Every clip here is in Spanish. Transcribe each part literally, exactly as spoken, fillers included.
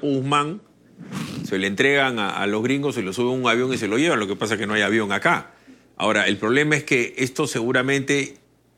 Chapo Guzmán, se le entregan a, a los gringos, se lo suben a un avión y se lo llevan. Lo que pasa es que no hay avión acá. Ahora, el problema es que esto seguramente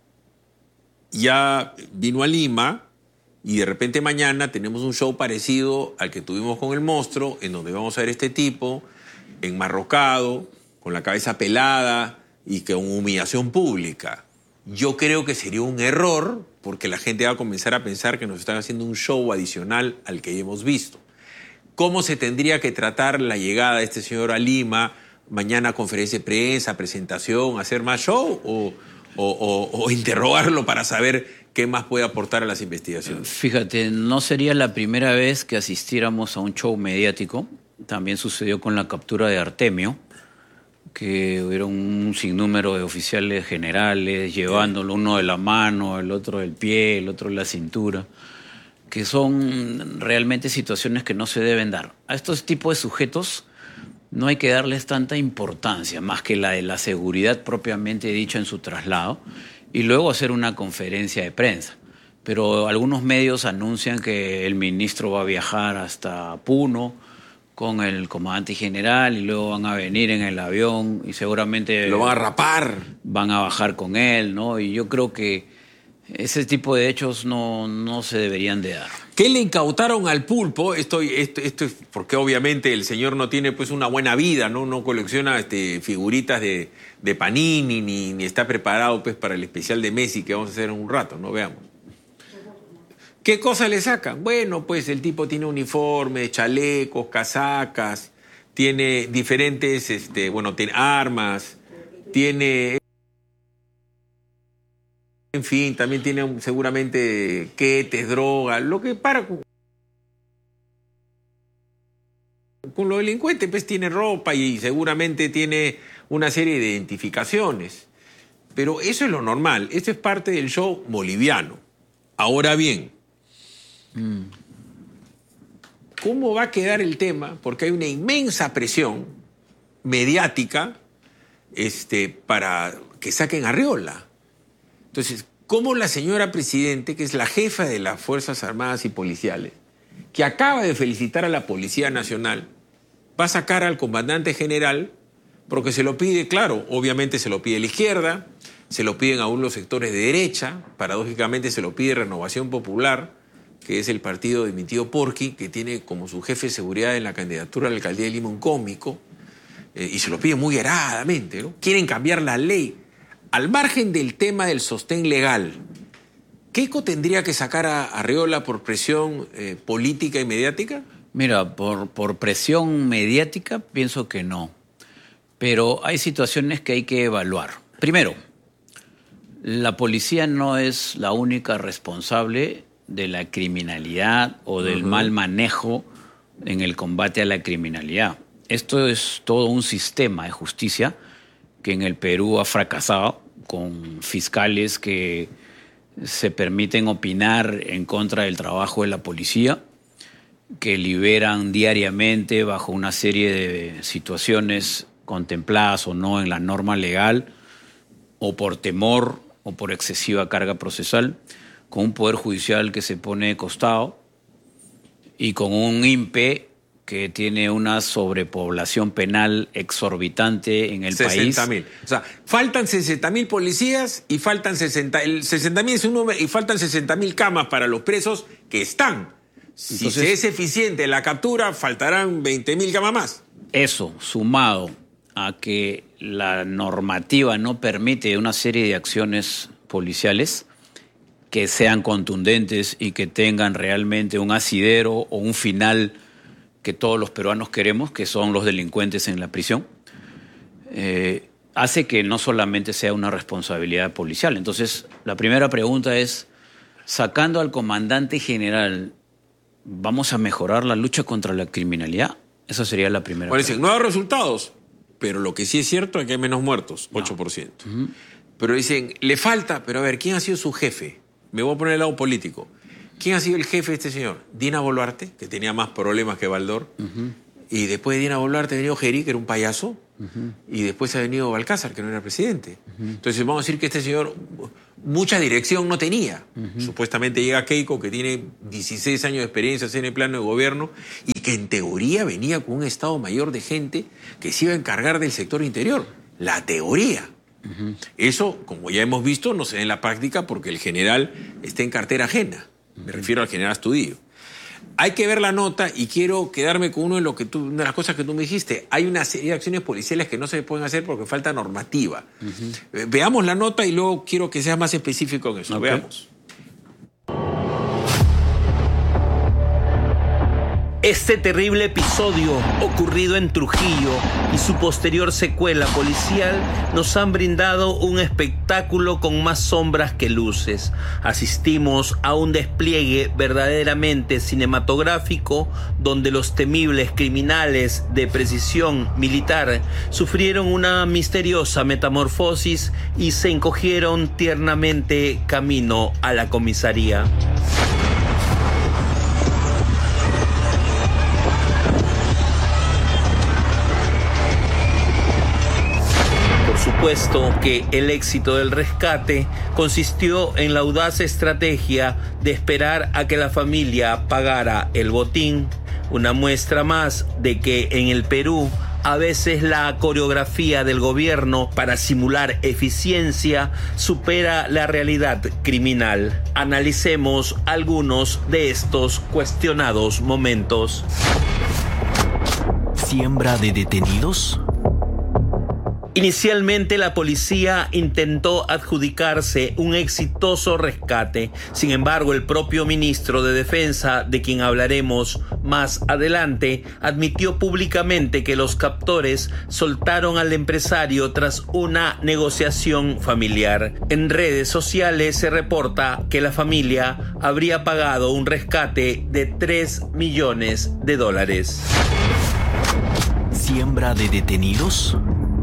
ya vino a Lima y de repente mañana tenemos un show parecido al que tuvimos con El Monstruo, en donde vamos a ver este tipo enmarrocado, con la cabeza pelada y con humillación pública. Yo creo que sería un error porque la gente va a comenzar a pensar que nos están haciendo un show adicional al que ya hemos visto. ¿Cómo se tendría que tratar la llegada de este señor a Lima? Mañana conferencia de prensa, presentación, hacer más show o, o, o, o interrogarlo para saber qué más puede aportar a las investigaciones. Fíjate, no sería la primera vez que asistiéramos a un show mediático. También sucedió con la captura de Artemio, que hubiera un sinnúmero de oficiales generales llevándolo, uno de la mano, el otro del pie, el otro de la cintura, que son realmente situaciones que no se deben dar. A estos tipos de sujetos no hay que darles tanta importancia, más que la de la seguridad propiamente dicha en su traslado, y luego hacer una conferencia de prensa. Pero algunos medios anuncian que el ministro va a viajar hasta Puno con el comandante general y luego van a venir en el avión y seguramente lo van a rapar, van a bajar con él, ¿no? Y yo creo que ese tipo de hechos no, no se deberían de dar. ¿Qué le incautaron al Pulpo? Esto, esto, esto es porque obviamente el señor no tiene pues una buena vida, no, no colecciona este, figuritas de, de Panini ni, ni está preparado pues para el especial de Messi que vamos a hacer en un rato, ¿no? Veamos. ¿Qué cosa le sacan? Bueno, pues el tipo tiene uniformes, chalecos, casacas, tiene diferentes, este, bueno, tiene armas, tiene... En fin, también tiene seguramente quetes, drogas, lo que para con, con los delincuentes, pues tiene ropa y seguramente tiene una serie de identificaciones. Pero eso es lo normal, eso es parte del show boliviano. Ahora bien, ¿cómo va a quedar el tema? Porque hay una inmensa presión mediática este, para que saquen a Arriola. Entonces, ¿cómo la señora Presidente, que es la jefa de las Fuerzas Armadas y Policiales, que acaba de felicitar a la Policía Nacional, va a sacar al comandante general porque se lo pide, claro, obviamente se lo pide la izquierda, se lo piden aún los sectores de derecha, paradójicamente se lo pide Renovación Popular, que es el partido de mi tío Porqui, que tiene como su jefe de seguridad en la candidatura a la alcaldía de Lima un cómico, eh, y se lo pide muy aradamente, ¿no? Quieren cambiar la ley. Al margen del tema del sostén legal, ¿Keiko tendría que sacar a Arriola por presión eh, política y mediática? Mira, por, por presión mediática pienso que no. Pero hay situaciones que hay que evaluar. Primero, la policía no es la única responsable de la criminalidad o del uh-huh. mal manejo en el combate a la criminalidad. Esto es todo un sistema de justicia que en el Perú ha fracasado, con fiscales que se permiten opinar en contra del trabajo de la policía, que liberan diariamente bajo una serie de situaciones contempladas o no en la norma legal, o por temor o por excesiva carga procesal, con un poder judicial que se pone de costado y con un I N P E que tiene una sobrepoblación penal exorbitante en el país. sesenta mil. O sea, faltan sesenta mil policías y faltan sesenta mil. sesenta mil es un número y faltan sesenta mil camas para los presos que están. Si Entonces, se es eficiente la captura, faltarán veinte mil camas más. Eso, sumado a que la normativa no permite una serie de acciones policiales que sean contundentes y que tengan realmente un asidero o un final que todos los peruanos queremos, que son los delincuentes en la prisión, eh, hace que no solamente sea una responsabilidad policial. Entonces, la primera pregunta es, sacando al comandante general, ¿vamos a mejorar la lucha contra la criminalidad? Esa sería la primera bueno, pregunta. Dicen, no hay resultados, pero lo que sí es cierto es que hay menos muertos, no. ocho por ciento. Uh-huh. Pero dicen, le falta, pero a ver, ¿quién ha sido su jefe? Me voy a poner el lado político. ¿Quién ha sido el jefe de este señor? Dina Boluarte, que tenía más problemas que Baldor. Uh-huh. Y después de Dina Boluarte ha venido Geri, que era un payaso. Uh-huh. Y después ha venido Balcázar, que no era presidente. Uh-huh. Entonces vamos a decir que este señor mucha dirección no tenía. Uh-huh. Supuestamente llega Keiko, que tiene dieciséis años de experiencia en el plano de gobierno. Y que en teoría venía con un Estado Mayor de gente que se iba a encargar del sector interior. La teoría. Uh-huh. Eso, como ya hemos visto, no se ve en la práctica porque el general está en cartera ajena. Me uh-huh. refiero al general Astudillo. Hay que ver la nota y quiero quedarme con uno de, lo que tú, una de las cosas que tú me dijiste. Hay una serie de acciones policiales que no se pueden hacer porque falta normativa. Uh-huh. Eh, veamos la nota y luego quiero que seas más específico en eso. Okay. Veamos. Este terrible episodio ocurrido en Trujillo y su posterior secuela policial nos han brindado un espectáculo con más sombras que luces. Asistimos a un despliegue verdaderamente cinematográfico donde los temibles criminales de precisión militar sufrieron una misteriosa metamorfosis y se encogieron tiernamente camino a la comisaría. Puesto que el éxito del rescate consistió en la audaz estrategia de esperar a que la familia pagara el botín, una muestra más de que en el Perú a veces la coreografía del gobierno para simular eficiencia supera la realidad criminal. Analicemos algunos de estos cuestionados momentos. ¿Siembra de detenidos? Inicialmente la policía intentó adjudicarse un exitoso rescate. Sin embargo, el propio ministro de Defensa, de quien hablaremos más adelante, admitió públicamente que los captores soltaron al empresario tras una negociación familiar. En redes sociales se reporta que la familia habría pagado un rescate de tres millones de dólares. ¿Siembra de detenidos?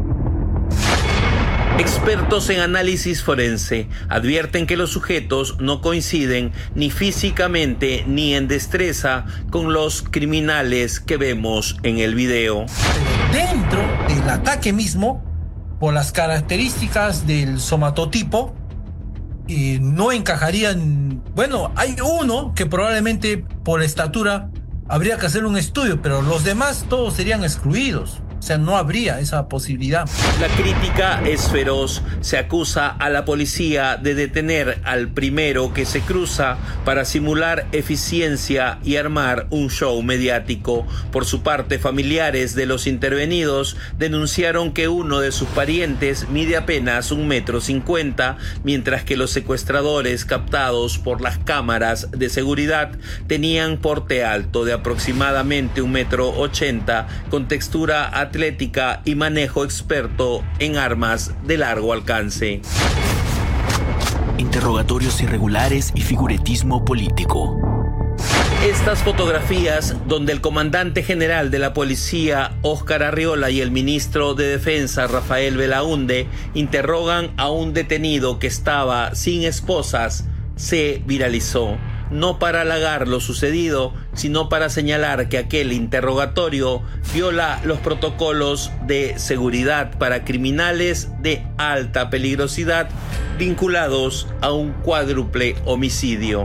Expertos en análisis forense advierten que los sujetos no coinciden ni físicamente ni en destreza con los criminales que vemos en el video. Dentro del ataque mismo, por las características del somatotipo, eh, no encajarían. Bueno, hay uno que probablemente por estatura habría que hacer un estudio, pero los demás todos serían excluidos. O sea, no habría esa posibilidad. La crítica es feroz. Se acusa a la policía de detener al primero que se cruza para simular eficiencia y armar un show mediático. Por su parte, familiares de los intervenidos denunciaron que uno de sus parientes mide apenas un metro cincuenta, mientras que los secuestradores captados por las cámaras de seguridad tenían porte alto de aproximadamente un metro ochenta, con textura atlética y manejo experto en armas de largo alcance. Interrogatorios irregulares y figuretismo político. Estas fotografías, donde el comandante general de la policía, Óscar Arriola, y el ministro de Defensa, Rafael Belaúnde, interrogan a un detenido que estaba sin esposas, se viralizó. No para halagar lo sucedido, sino para señalar que aquel interrogatorio viola los protocolos de seguridad para criminales de alta peligrosidad vinculados a un cuádruple homicidio.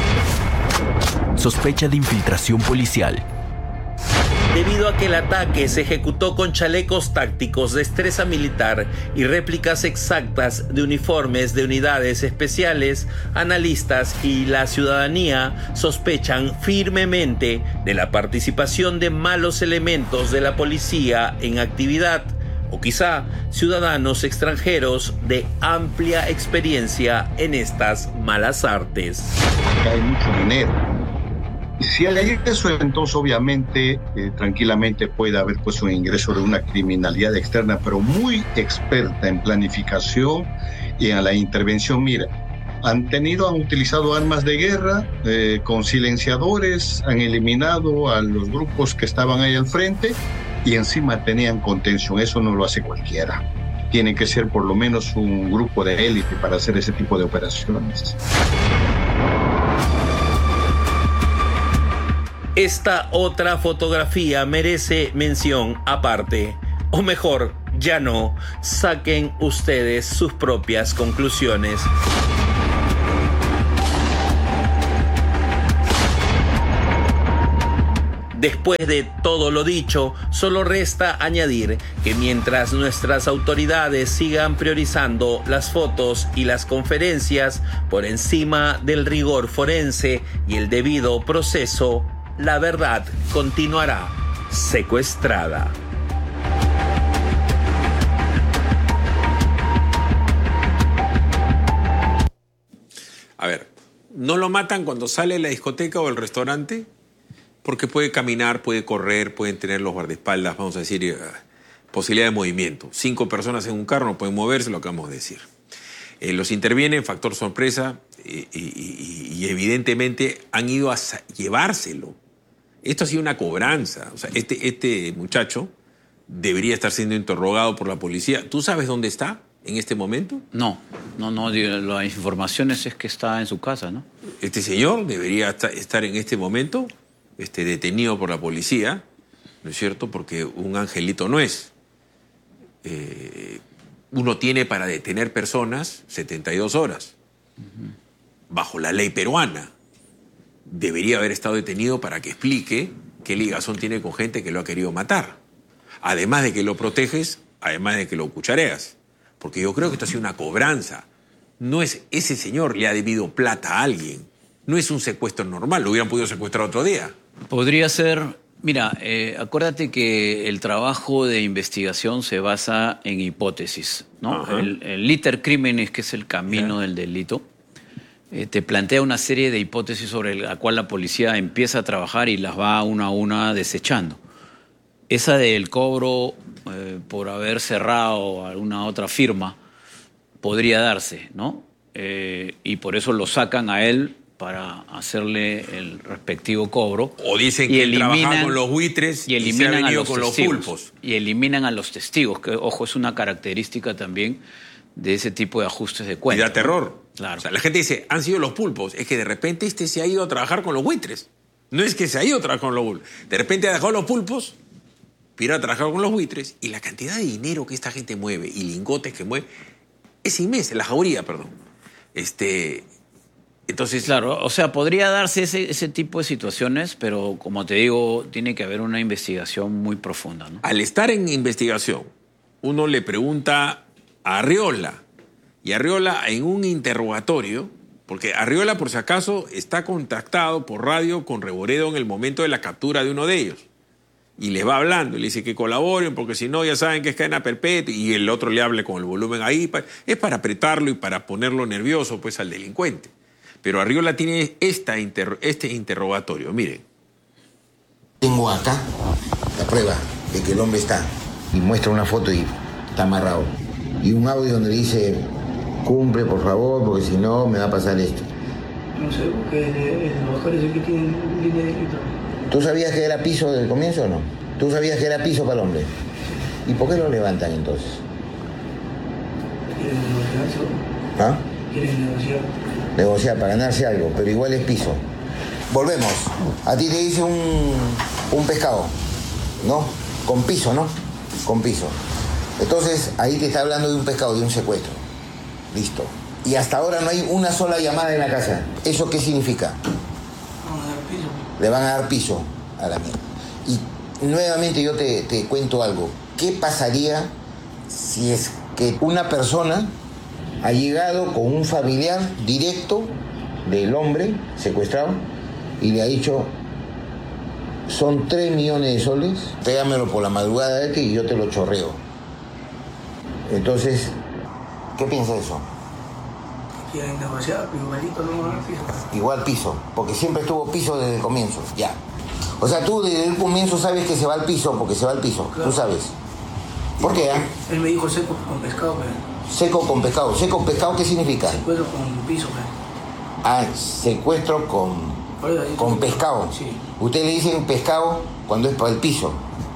Sospecha de infiltración policial. Debido a que el ataque se ejecutó con chalecos tácticos, destreza militar y réplicas exactas de uniformes de unidades especiales, analistas y la ciudadanía sospechan firmemente de la participación de malos elementos de la policía en actividad, o quizá ciudadanos extranjeros de amplia experiencia en estas malas artes. Acá hay mucho dinero. Si hay eso, entonces obviamente eh, tranquilamente puede haber pues un ingreso de una criminalidad externa, pero muy experta en planificación y en la intervención. Mira, han tenido, han utilizado armas de guerra eh, con silenciadores, han eliminado a los grupos que estaban ahí al frente y encima tenían contención. Eso no lo hace cualquiera. Tiene que ser por lo menos un grupo de élite para hacer ese tipo de operaciones. Esta otra fotografía merece mención aparte, o mejor, ya no. Saquen ustedes sus propias conclusiones. Después de todo lo dicho, solo resta añadir que mientras nuestras autoridades sigan priorizando las fotos y las conferencias por encima del rigor forense y el debido proceso, la verdad continuará secuestrada. A ver, ¿no lo matan cuando sale de la discoteca o el restaurante? Porque puede caminar, puede correr, pueden tener los guardaespaldas, vamos a decir, eh, posibilidad de movimiento. Cinco personas en un carro no pueden moverse, lo acabamos de decir. Eh, los intervienen, factor sorpresa, y, y, y, y evidentemente han ido a llevárselo. Esto ha sido una cobranza. O sea, este, este muchacho debería estar siendo interrogado por la policía. ¿Tú sabes dónde está en este momento? No, no, no. Las informaciones es que está en su casa, ¿no? Este señor debería estar en este momento este, detenido por la policía, ¿no es cierto? Porque un angelito no es. Eh, uno tiene para detener personas setenta y dos horas, uh-huh. bajo la ley peruana. Debería haber estado detenido para que explique qué ligazón tiene con gente que lo ha querido matar. Además de que lo proteges, además de que lo cuchareas. Porque yo creo que esto ha sido una cobranza. No es ese señor le ha debido plata a alguien. No es un secuestro normal, lo hubieran podido secuestrar otro día. Podría ser, mira, eh, acuérdate que el trabajo de investigación se basa en hipótesis, ¿no? El, el liter criminis, que es el camino yeah. del delito, eh, te plantea una serie de hipótesis sobre la cual la policía empieza a trabajar y las va una a una desechando. Esa del cobro eh, por haber cerrado alguna otra firma podría darse, ¿no? Eh, y por eso lo sacan a él para hacerle el respectivo cobro. O dicen que trabaja con los buitres y eliminan y a los con testigos, los pulpos. Y eliminan a los testigos, que, ojo, es una característica también de ese tipo de ajustes de cuentas. Y da terror. Claro. O sea, la gente dice, han sido los pulpos. Es que de repente este se ha ido a trabajar con los buitres. No es que se ha ido a trabajar con los buitres. De repente ha dejado los pulpos, pero ha trabajado con los buitres, y la cantidad de dinero que esta gente mueve y lingotes que mueve es inmensa, la jauría, perdón. Este... Entonces, claro, o sea, podría darse ese, ese tipo de situaciones, pero como te digo, tiene que haber una investigación muy profunda, ¿no? Al estar en investigación, uno le pregunta a Arriola, y Arriola en un interrogatorio, porque Arriola, por si acaso, está contactado por radio con Reboredo en el momento de la captura de uno de ellos, y les va hablando, y le dice que colaboren, porque si no ya saben que es cadena perpetua, y el otro le hable con el volumen ahí, es para apretarlo y para ponerlo nervioso pues al delincuente. Pero Arriola tiene esta inter este interrogatorio, miren. Tengo acá la prueba de que el hombre está, y muestra una foto y está amarrado. Y un audio donde dice, cumple por favor, porque si no me va a pasar esto. No sé, porque el trabajador es el que tiene línea de delito. ¿Tú sabías que era piso desde el comienzo o no? ¿Tú sabías que era piso para el hombre? ¿Y por qué lo levantan entonces? ¿Quieren negociar? ¿Ah? ¿Quieren negociar? Negociar para ganarse algo, pero igual es piso. Volvemos. A ti te dice un, un pescado, ¿no? Con piso, ¿no? Con piso. Entonces, ahí te está hablando de un pescado, de un secuestro. Listo. Y hasta ahora no hay una sola llamada en la casa. ¿Eso qué significa? Vamos a dar piso. Le van a dar piso a la mierda. Y nuevamente yo te, te cuento algo. ¿Qué pasaría si es que una persona ha llegado con un familiar directo del hombre secuestrado y le ha dicho, son tres millones de soles, tráigamelo por la madrugada de este y yo te lo chorreo? Entonces, ¿qué piensa de eso? Quieren negociar, pero igualito no van a dar piso. Igual piso, porque siempre estuvo piso desde el comienzo, ya. O sea, tú desde el comienzo sabes que se va al piso, porque se va al piso, claro. Tú sabes. ¿Por qué? ¿eh? Él me dijo seco con pescado, pero... Seco con pescado. ¿Seco con pescado qué significa? Secuestro con piso, pero... Ah, secuestro con, con pescado. Sí. Ustedes le dicen pescado cuando es para el piso.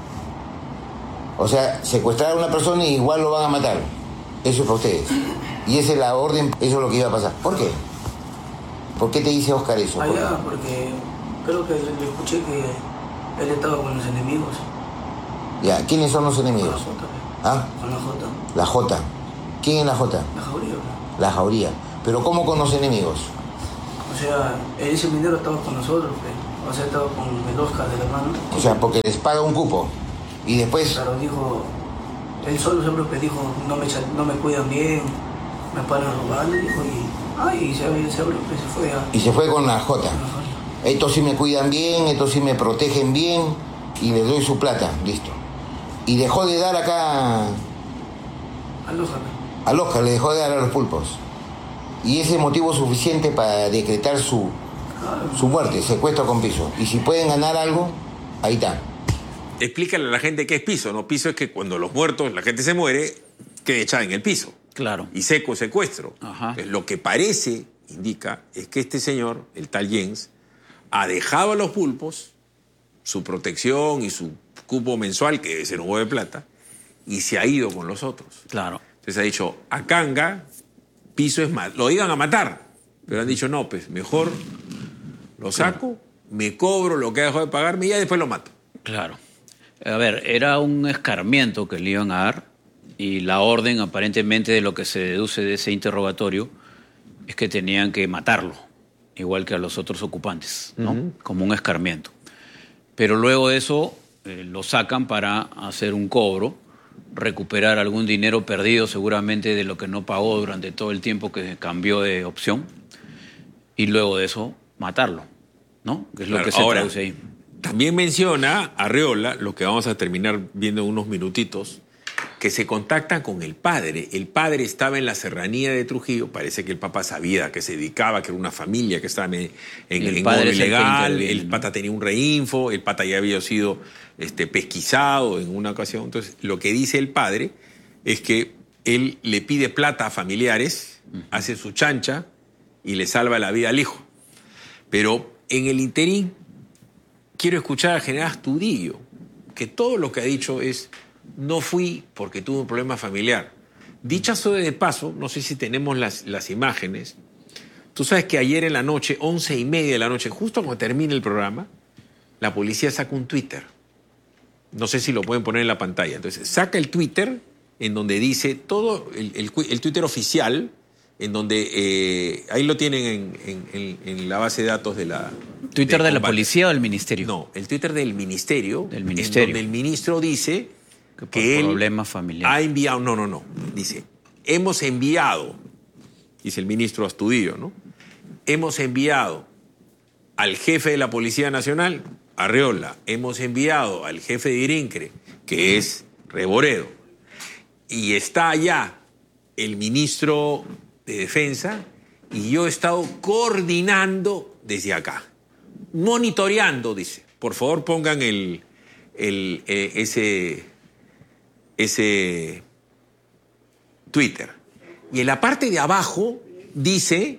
O sea, secuestrar a una persona y igual lo van a matar. Eso es para ustedes. Y esa es la orden, eso es lo que iba a pasar. ¿Por qué? ¿Por qué te dice Oscar eso? Ah, ya, porque creo que le escuché que él estaba con los enemigos. Ya, ¿quiénes son los enemigos? Con la Jota. ¿Ah? Con la Jota. La Jota. ¿Quién es la Jota? La jauría, ¿no? La jauría. ¿Pero cómo con los enemigos? O sea, ese minero estaba con nosotros, pues. O sea, estaba con el Oscar de la mano. O sea, porque les paga un cupo. Y después... Claro, dijo, él solo siempre dijo, no me, no me cuidan bien, me paran robando, dijo, y, ay, se, se, se fue a... Y se fue con la Jota. Estos sí me cuidan bien, estos sí me protegen bien, y les doy su plata, listo. Y dejó de dar acá... Al Oscar. Al Oscar le dejó de dar a los pulpos. Y ese motivo suficiente para decretar su, su muerte, secuestro con piso. Y si pueden ganar algo, ahí está. Explícale a la gente qué es piso, ¿no? Piso es que cuando los muertos, la gente se muere, quede echada en el piso. Claro. Y seco secuestro. Ajá. Entonces, lo que parece, indica, es que este señor, el tal Jens, ha dejado a los pulpos su protección y su cupo mensual, que debe ser un huevo de plata, y se ha ido con los otros. Claro. Entonces ha dicho, a Canga, piso es más. Lo iban a matar, pero han dicho, no, pues mejor lo saco, me cobro lo que ha dejado de pagarme y ya después lo mato. Claro. A ver, era un escarmiento que le iban a dar y la orden, aparentemente, de lo que se deduce de ese interrogatorio, es que tenían que matarlo, igual que a los otros ocupantes, ¿no? Uh-huh. Como un escarmiento. Pero luego de eso eh, lo sacan para hacer un cobro, recuperar algún dinero perdido seguramente de lo que no pagó durante todo el tiempo que cambió de opción y luego de eso matarlo, ¿no? Que es claro, lo que se ahora, traduce ahí. También menciona Arriola, lo que vamos a terminar viendo en unos minutitos, que se contactan con el padre. El padre estaba en la serranía de Trujillo, parece que el papá sabía a qué se dedicaba, que era una familia que estaba en, en, en modo ilegal, el, el pata tenía un reinfo, el pata ya había sido este, pesquisado en una ocasión. Entonces, lo que dice el padre es que él le pide plata a familiares, uh-huh. hace su chancha y le salva la vida al hijo. Pero en el interín, quiero escuchar al general Astudillo, que todo lo que ha dicho es: no fui porque tuve un problema familiar. Dicha sea de paso, no sé si tenemos las, las imágenes. Tú sabes que ayer en la noche, once y media de la noche, justo cuando termina el programa, la policía saca un Twitter. No sé si lo pueden poner en la pantalla. Entonces, saca el Twitter en donde dice todo, el, el, el Twitter oficial, en donde, eh, ahí lo tienen en, en, en, en la base de datos de la... ¿Twitter de, de la policía o del ministerio? No, el Twitter del ministerio. Del ministerio. En donde el ministro dice que, por que él problemas familiares ha enviado... No, no, no. Dice, hemos enviado, dice el ministro Astudillo, ¿no? Hemos enviado al jefe de la Policía Nacional, Arriola, hemos enviado al jefe de IRINCRE, que es Reboredo, y está allá el ministro de Defensa, y yo he estado coordinando desde acá, monitoreando, dice. Por favor, pongan el, el, eh, ese, ese Twitter. Y en la parte de abajo dice: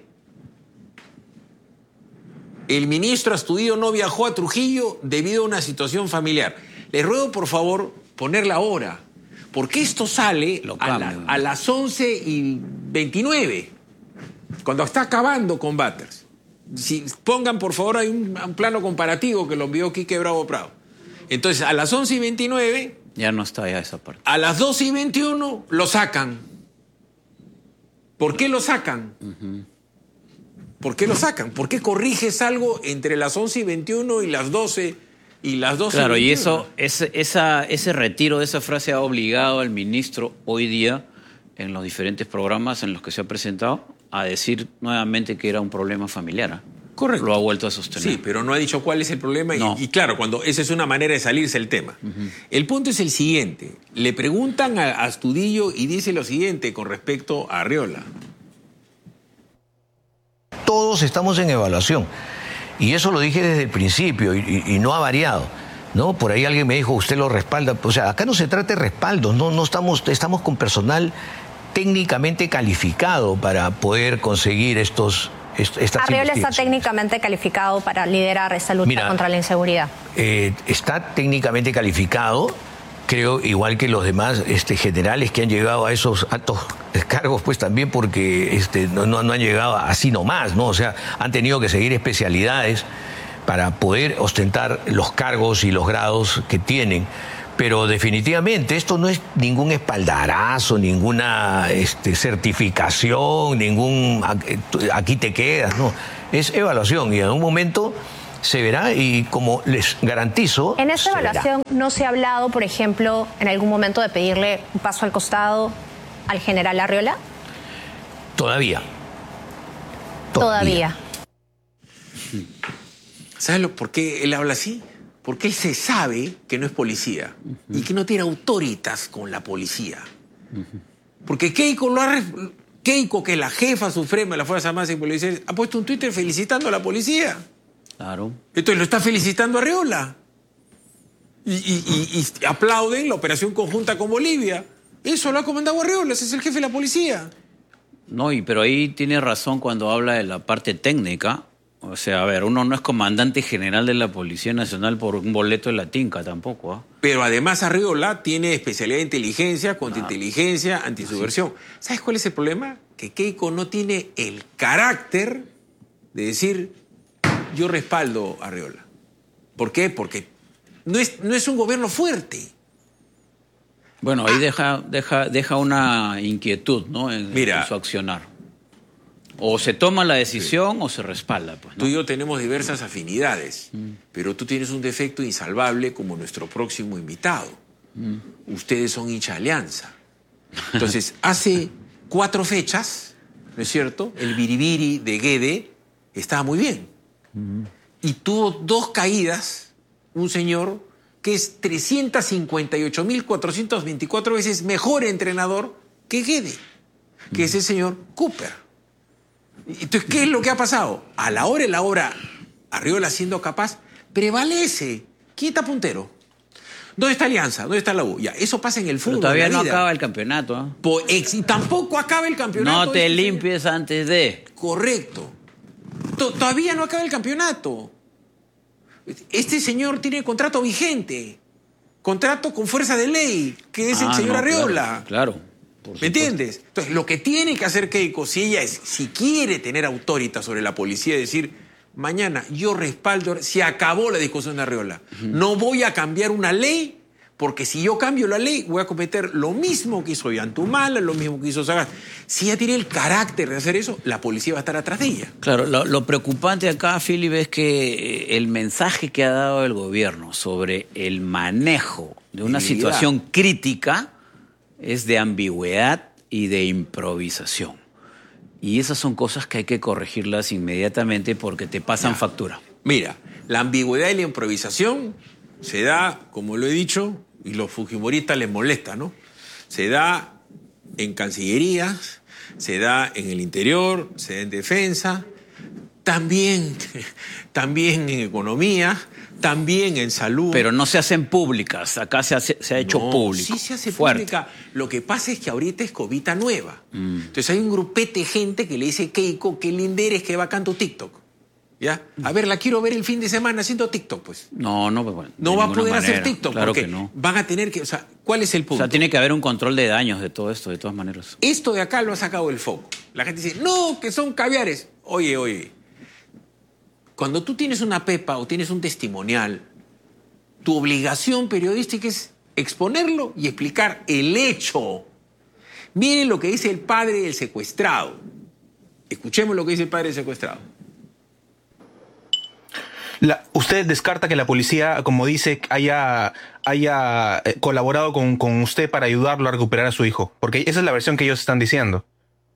el ministro Astudillo no viajó a Trujillo debido a una situación familiar. Les ruego, por favor, poner la hora, porque esto sale a, la, a las once y veintinueve, cuando está acabando con Batters. Si, pongan, por favor, hay un, un plano comparativo que lo envió Quique Bravo Prado. Entonces, a las once y veintinueve... Ya no está ya esa parte. A las doce y veintiuno lo sacan. ¿Por qué lo sacan? Uh-huh. ¿Por qué lo sacan? ¿Por qué corriges algo entre las once y veintiuno y las doce y las doce Claro, y veintiuno? Y eso, ese, esa, ese retiro de esa frase ha obligado al ministro hoy día, en los diferentes programas en los que se ha presentado, a decir nuevamente que era un problema familiar. ¿eh? Correcto. Lo ha vuelto a sostener. Sí, pero no ha dicho cuál es el problema. No. Y, y claro, cuando esa es una manera de salirse del tema. Uh-huh. El punto es el siguiente. Le preguntan a Astudillo y dice lo siguiente con respecto a Arriola. Todos estamos en evaluación. Y eso lo dije desde el principio y, y, y no ha variado. ¿No? Por ahí alguien me dijo, usted lo respalda. O sea, acá no se trata de respaldos, no, no estamos, estamos con personal técnicamente calificado para poder conseguir estos... Arriola está técnicamente calificado para liderar esta lucha Mira, contra la inseguridad. Eh, está técnicamente calificado, creo, igual que los demás este, generales que han llegado a esos altos cargos, pues también porque este, no, no, no han llegado así nomás, ¿no? O sea, han tenido que seguir especialidades para poder ostentar los cargos y los grados que tienen. Pero definitivamente esto no es ningún espaldarazo, ninguna este, certificación, ningún aquí te quedas, no. Es evaluación y en un momento se verá y como les garantizo... En esta se evaluación verá. no se ha hablado, por ejemplo, en algún momento de pedirle un paso al costado al general Arriola. Todavía. Todavía. ¿Sabes lo, por qué él habla así? Porque él se sabe que no es policía uh-huh. y que no tiene autoritas con la policía. Uh-huh. Porque Keiko, lo ha, Keiko, que es la jefa suprema de la Fuerza Armadas y Policías, ha puesto un Twitter felicitando a la policía. Claro. Entonces lo está felicitando a Arriola. Y, y, y, y aplauden la operación conjunta con Bolivia. Eso lo ha comandado Arriola, ese es el jefe de la policía. No, y pero ahí tiene razón cuando habla de la parte técnica. O sea, a ver, uno no es comandante general de la Policía Nacional por un boleto de la tinca tampoco. ¿eh? Pero además Arriola tiene especialidad de inteligencia, contrainteligencia, ah, antisubversión. Sí. ¿Sabes cuál es el problema? Que Keiko no tiene el carácter de decir, yo respaldo a Arriola. ¿Por qué? Porque no es, no es un gobierno fuerte. Bueno, ahí ah. deja, deja, deja una inquietud, ¿no? En, Mira, en su accionar. O se toma la decisión sí. o se respalda. Pues, ¿no? Tú y yo tenemos diversas afinidades, mm. pero tú tienes un defecto insalvable como nuestro próximo invitado. Mm. Ustedes son hincha alianza. Entonces, hace cuatro fechas, ¿no es cierto? El biribiri de Guede estaba muy bien. Mm. Y tuvo dos caídas, un señor que es trescientas cincuenta y ocho mil cuatrocientas veinticuatro veces mejor entrenador que Guede, que mm. es el señor Cooper. Entonces, ¿qué es lo que ha pasado? A la hora y la hora, Arriola siendo capaz, prevalece. ¿Quién está puntero? ¿Dónde está Alianza? ¿Dónde está la U? Ya, eso pasa en el fútbol. Pero todavía en la no vida. acaba el campeonato. ¿eh? Por ex, y tampoco acaba el campeonato. No te este limpies señor. antes de. Correcto. T- todavía no acaba el campeonato. Este señor tiene contrato vigente. Contrato con fuerza de ley, que es ah, el señor no, Arriola. Claro. claro. ¿Me entiendes? Entonces, lo que tiene que hacer Keiko, si ella es, si quiere tener autoridad sobre la policía, es decir, mañana yo respaldo, se acabó la discusión de Arriola. Uh-huh. No voy a cambiar una ley, porque si yo cambio la ley, voy a cometer lo mismo que hizo Yantumala, lo mismo que hizo Sagasti. Si ella tiene el carácter de hacer eso, la policía va a estar atrás de ella. Claro, lo, lo preocupante acá, Philip, es que el mensaje que ha dado el gobierno sobre el manejo de una situación crítica es de ambigüedad y de improvisación. Y esas son cosas que hay que corregirlas inmediatamente porque te pasan ya. factura. Mira, la ambigüedad y la improvisación se da, como lo he dicho, y los fujimoristas les molesta, ¿no? Se da en Cancillería, se da en el interior, se da en defensa, también, también en economía, también en salud. Pero no se hacen públicas, acá se, hace, se ha hecho no, público. Sí se hace fuerte. pública. Lo que pasa es que ahorita es covita nueva. Mm. Entonces hay un grupete de gente que le dice, Keiko, qué linda eres, que bacán tu TikTok. ¿Ya? A ver, la quiero ver el fin de semana haciendo TikTok, pues. No, no, bueno, no va a poder manera. hacer TikTok claro porque que no. van a tener que, o sea, ¿cuál es el punto? O sea, tiene que haber un control de daños de todo esto, de todas maneras. Esto de acá lo ha sacado el foco. La gente dice, no, que son caviares. Oye, oye, cuando tú tienes una pepa o tienes un testimonial, tu obligación periodística es exponerlo y explicar el hecho. Miren lo que dice el padre del secuestrado. Escuchemos lo que dice el padre del secuestrado. La, ¿Usted descarta que la policía, como dice, haya, haya eh, colaborado con, con usted para ayudarlo a recuperar a su hijo? Porque esa es la versión que ellos están diciendo.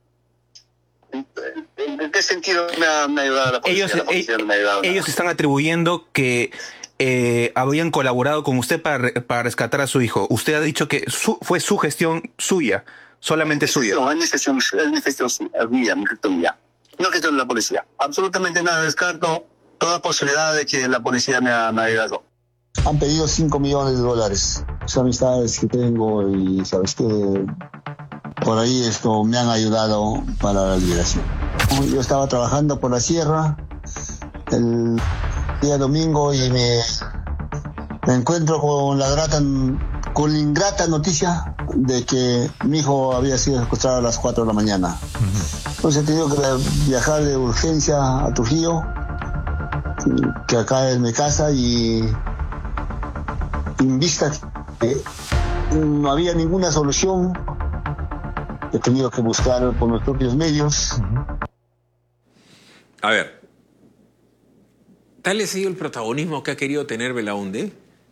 ¿En qué sentido me ha, me ha ayudado la policía? Ellos, la policía eh, me ha ayudado ellos nada. están atribuyendo que eh, habían colaborado con usted para, para rescatar a su hijo. Usted ha dicho que su, fue su gestión suya, solamente suya. No, es mi gestión, es mi gestión mía, mi gestión mía. No gestión de la policía. Absolutamente nada, descarto toda posibilidad de que la policía me ha, me ha ayudado. Han pedido cinco millones de dólares. Son amistades que tengo y sabes que por ahí esto me han ayudado para la liberación. Yo estaba trabajando por la sierra el día domingo y me, me encuentro con la grata, con la ingrata noticia de que mi hijo había sido secuestrado a las cuatro de la mañana. Entonces he tenido que viajar de urgencia a Trujillo, que acá es mi casa, y en vista que no había ninguna solución, he tenido que buscar por mis propios medios. A ver, tal ha sido el protagonismo que ha querido tener Belaúnde,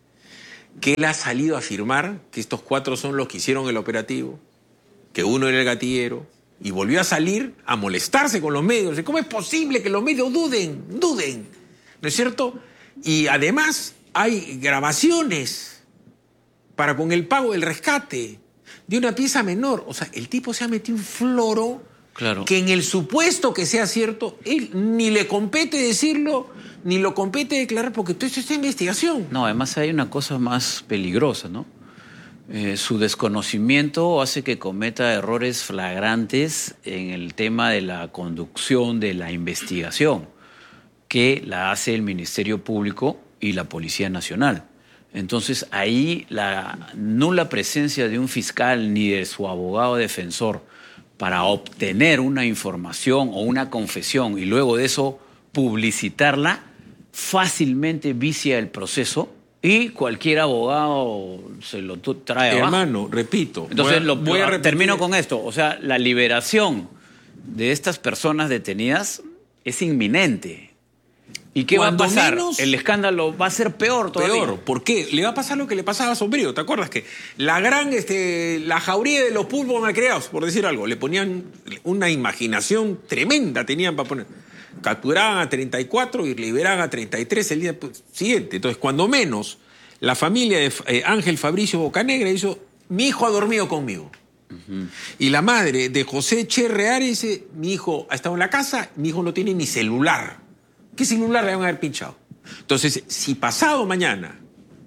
que él ha salido a afirmar que estos cuatro son los que hicieron el operativo, que uno era el gatillero, y volvió a salir a molestarse con los medios. ¿Cómo es posible que los medios duden? Duden, ¿no es cierto? Y además hay grabaciones para con el pago del rescate de una pieza menor. O sea, el tipo se ha metido un floro claro. que en el supuesto que sea cierto, él ni le compete decirlo, ni lo compete declarar, porque todo esto es investigación. No, además hay una cosa más peligrosa, ¿no? Eh, su desconocimiento hace que cometa errores flagrantes en el tema de la conducción de la investigación, que la hace el Ministerio Público y la Policía Nacional. Entonces ahí la nula presencia de un fiscal ni de su abogado defensor para obtener una información o una confesión y luego de eso publicitarla, fácilmente vicia el proceso y cualquier abogado se lo trae abajo. Hermano, repito. Entonces, voy a, lo, voy a termino con esto. O sea, la liberación de estas personas detenidas es inminente. ¿Y qué Cuando va a pasar? menos, el escándalo va a ser peor todavía. Peor. ¿Por qué? Le va a pasar lo que le pasaba a Sombrío. ¿Te acuerdas? Que la gran, este, la jauría de los pulpos malcriados, por decir algo, le ponían una imaginación tremenda, tenían para poner. Capturaban a treinta y cuatro y liberaban a treinta y tres el día siguiente. Entonces, cuando menos, la familia de eh, Ángel Fabricio Bocanegra hizo, mi hijo ha dormido conmigo. Uh-huh. Y la madre de José Cherreare dice, mi hijo ha estado en la casa, mi hijo no tiene ni celular. ¿Qué celular le van a haber pinchado? Entonces, si pasado mañana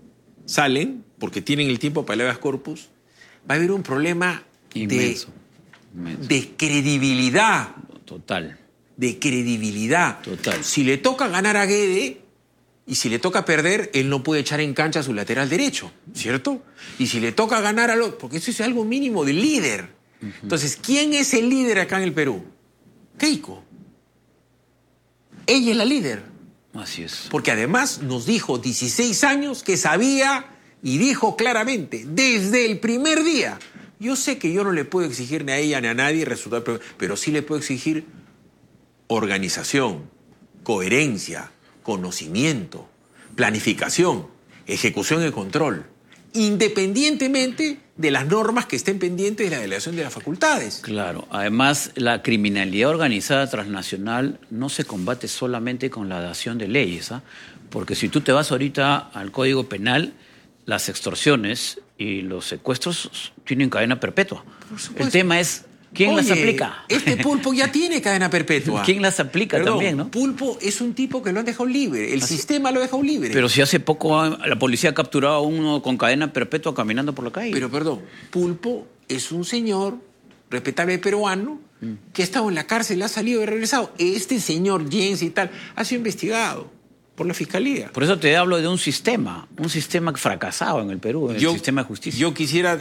salen, porque tienen el tiempo para el habeas corpus, va a haber un problema inmenso, de, inmenso. de credibilidad. Total. De credibilidad. Total. Si le toca ganar a Guede y si le toca perder, él no puede echar en cancha a su lateral derecho, ¿cierto? Y si le toca ganar al otro, porque eso es algo mínimo del líder. Uh-huh. Entonces, ¿quién es el líder acá en el Perú? Keiko. Ella es la líder. Así es. Porque además nos dijo dieciséis años que sabía y dijo claramente, desde el primer día, yo sé que yo no le puedo exigir ni a ella ni a nadie resultados, pero sí le puedo exigir organización, coherencia, conocimiento, planificación, ejecución y control, independientemente de las normas que estén pendientes de la delegación de las facultades. Claro, además la criminalidad organizada transnacional no se combate solamente con la dación de leyes, ¿eh? Porque si tú te vas ahorita al Código Penal, las extorsiones y los secuestros tienen cadena perpetua. El tema es ¿quién Oye, las aplica? Este Pulpo ya tiene cadena perpetua. ¿Quién las aplica Perdón, también, no? Pulpo es un tipo que lo han dejado libre. El Así, sistema lo ha dejado libre. Pero si hace poco la policía ha capturado a uno con cadena perpetua caminando por la calle. Pero perdón, Pulpo es un señor respetable peruano mm. que ha estado en la cárcel, ha salido y regresado. Este señor Jens y tal ha sido investigado por la fiscalía. Por eso te hablo de un sistema, un sistema fracasado en el Perú, en yo, el sistema de justicia. Yo quisiera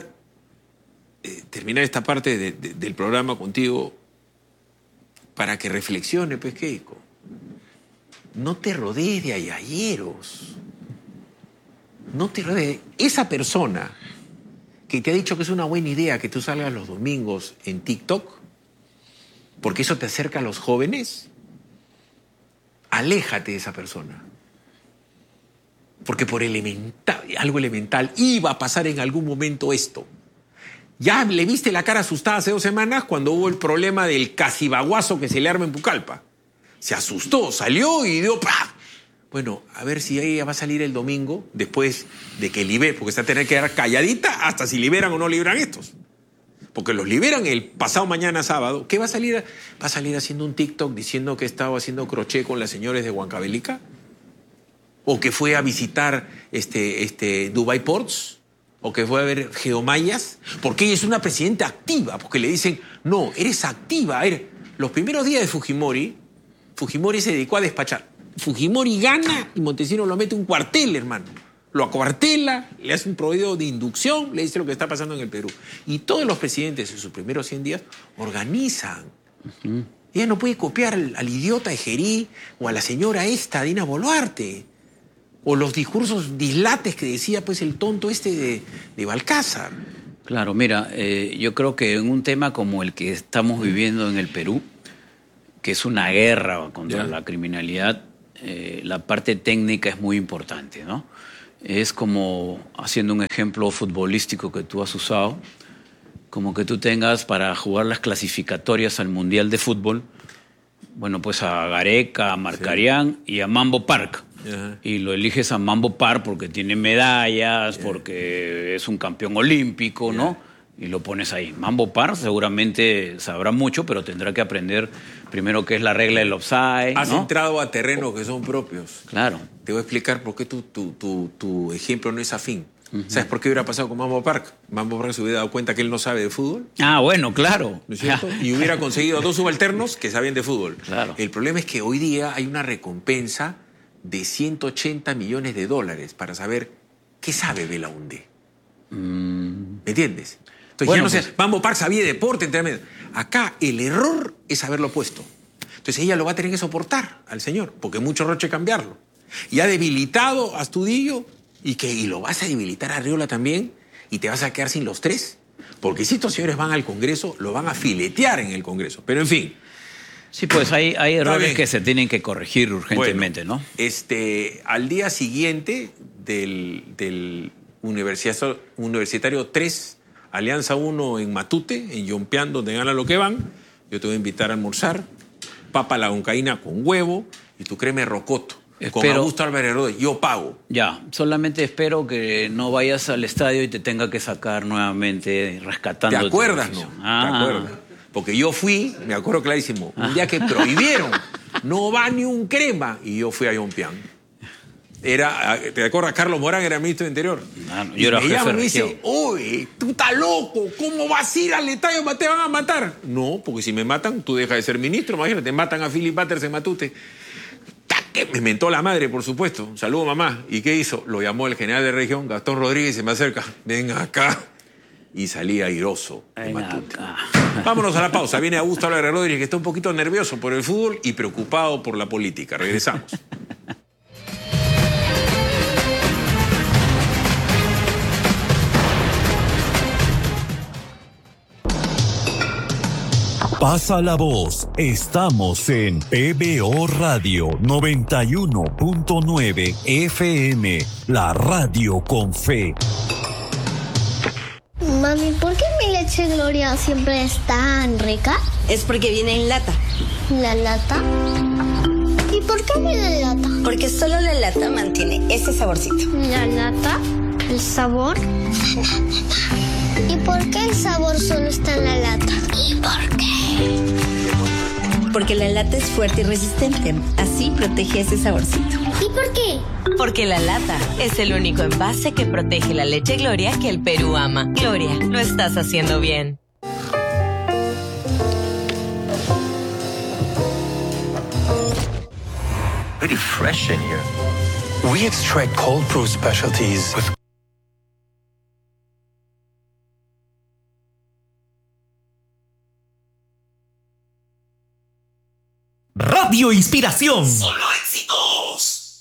eh, terminar esta parte de, de, del programa contigo para que reflexione, pues, Keiko. No te rodees de ayayeros. No te rodees. Esa persona que te ha dicho que es una buena idea que tú salgas los domingos en TikTok, porque eso te acerca a los jóvenes, aléjate de esa persona. Porque por elemental, algo elemental iba a pasar en algún momento esto. Ya le viste la cara asustada hace dos semanas cuando hubo el problema del casibaguazo que se le arma en Pucallpa. Se asustó, salió y dio ¡pah! Bueno, a ver si ella va a salir el domingo después de que libere, porque se va a tener que quedar calladita hasta si liberan o no liberan estos. Porque los liberan el pasado mañana sábado. ¿Qué va a salir? ¿Va a salir haciendo un TikTok diciendo que estaba haciendo crochet con las señores de Huancavelica? ¿O que fue a visitar este, este Dubai Ports? ¿O que fue a ver Geomayas? Porque ella es una presidenta activa, porque le dicen, no, eres activa. Eres... Los primeros días de Fujimori, Fujimori se dedicó a despachar. Fujimori gana y Montesinos lo mete un cuartel, hermano. Lo acuartela, le hace un proveedor de inducción, le dice lo que está pasando en el Perú. Y todos los presidentes en sus primeros cien días organizan. Uh-huh. Ella no puede copiar al, al idiota Ejerí o a la señora esta, Dina Boluarte. O los discursos dislates que decía pues el tonto este de, de Balcázar. Claro, mira, eh, yo creo que en un tema como el que estamos viviendo en el Perú, que es una guerra contra ¿Ya? la criminalidad, eh, la parte técnica es muy importante, ¿no? Es como, haciendo un ejemplo futbolístico que tú has usado, como que tú tengas para jugar las clasificatorias al Mundial de Fútbol, bueno, pues a Gareca, a Marcarián sí. y a Mambo Park. Uh-huh. Y lo eliges a Mambo Park porque tiene medallas, yeah. porque es un campeón olímpico, yeah. ¿no? Y lo pones ahí. Mambo Park seguramente sabrá mucho, pero tendrá que aprender primero qué es la regla del offside. Has ¿no? entrado a terrenos que son propios. Claro. Te voy a explicar por qué tu, tu, tu, tu ejemplo no es afín. Uh-huh. ¿Sabes por qué hubiera pasado con Mambo Park? Mambo Park se hubiera dado cuenta que él no sabe de fútbol. Ah, bueno, claro. ¿No es cierto? Y hubiera conseguido dos subalternos que sabían de fútbol. Claro. El problema es que hoy día hay una recompensa de ciento ochenta millones de dólares para saber qué sabe Belaúnde. Mm. ¿Me entiendes? Entonces, bueno, ya no sé, pues, Mambo Park sabía de deporte, entrenamiento. Acá el error es haberlo puesto. Entonces ella lo va a tener que soportar al señor, porque es mucho roche cambiarlo. Y ha debilitado a Astudillo y, que, y lo vas a debilitar a Arriola también y te vas a quedar sin los tres. Porque si estos señores van al Congreso, lo van a filetear en el Congreso. Pero en fin. Sí, pues hay, hay errores que se tienen que corregir urgentemente, bueno, ¿no? Este, al día siguiente del, del universitario, universitario tres, Alianza uno en Matute, en Yompeán, donde gana lo que van, yo te voy a invitar a almorzar, papa a la huancaína con huevo y tu crema de rocoto. Espero, con Augusto Álvarez Rodríguez, yo pago. Ya, solamente espero que no vayas al estadio y te tenga que sacar nuevamente rescatando. ¿Te acuerdas, no? Ah. ¿Te acuerdas? Porque yo fui, me acuerdo clarísimo, un día que prohibieron, no va ni un crema, y yo fui a Yompeán. Era, ¿te acuerdas? Carlos Morán era ministro de Interior. Ah, no, yo y era me jefe llama y de me dice, región. oye, tú estás loco, ¿cómo vas a ir al estadio? ¿Te van a matar? No, porque si me matan, tú dejas de ser ministro, imagínate, matan a Philip Butters en Matute. Me mentó la madre, por supuesto. Saludo, mamá. ¿Y qué hizo? Lo llamó el general de región, Gastón Rodríguez, se me acerca. Ven acá. Y salí airoso de Matute. Vámonos a la pausa. Viene Augusto Álvarez Rodríguez, que está un poquito nervioso por el fútbol y preocupado por la política. Regresamos. Pasa la voz. Estamos en P B O Radio noventa y uno punto nueve F M, la radio con fe. Mami, ¿por qué mi leche Gloria siempre es tan rica? Es porque viene en lata. ¿La lata? ¿Y por qué viene en lata? Porque solo la lata mantiene ese saborcito. ¿La lata? ¿El sabor? ¿Y por qué el sabor solo está en la lata? ¿Y por qué? Porque la lata es fuerte y resistente. Así protege ese saborcito. ¿Y por qué? Porque la lata es el único envase que protege la leche Gloria que el Perú ama. Gloria, lo estás haciendo bien. Pretty fresh in here. We extract cold brew specialties with Radio Inspiración. Solo éxitos.